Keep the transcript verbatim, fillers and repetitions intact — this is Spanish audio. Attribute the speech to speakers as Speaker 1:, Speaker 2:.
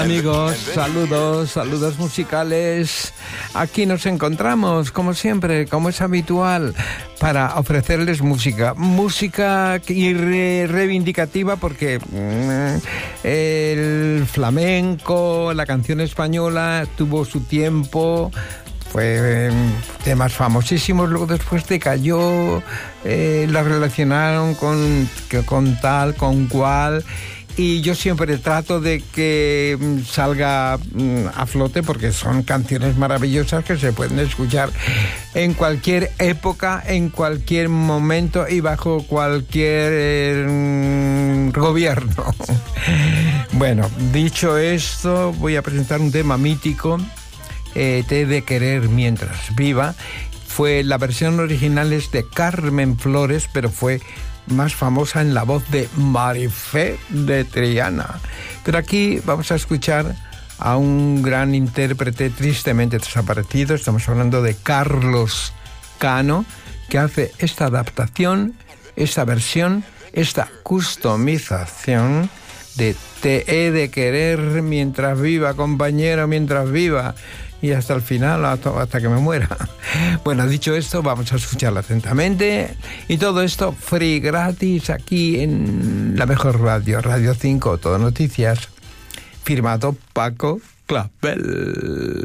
Speaker 1: Amigos, saludos, saludos musicales. Aquí nos encontramos, como siempre, como es habitual, para ofrecerles música. Música y re reivindicativa porque mmm, el flamenco, la canción española tuvo su tiempo. Fue eh, temas famosísimos, luego después decayó, eh, la relacionaron con, con tal, con cual, y yo siempre trato de que salga a flote porque son canciones maravillosas que se pueden escuchar en cualquier época, en cualquier momento y bajo cualquier eh, gobierno. Bueno, dicho esto, voy a presentar un tema mítico. Eh, Te he de querer mientras viva. Fue la versión original es de Carmen Flores, pero fue más famosa en la voz de Marifé de Triana. Pero aquí vamos a escuchar a un gran intérprete tristemente desaparecido. Estamos hablando de Carlos Cano, que hace esta adaptación, esta versión, esta customización de Te he de querer mientras viva, compañero, mientras viva, y hasta el final, hasta, hasta que me muera. Bueno, dicho esto, vamos a escucharlo atentamente, y todo esto free, gratis, aquí en la mejor radio, Radio cinco, Todo Noticias, firmado Paco Clavel.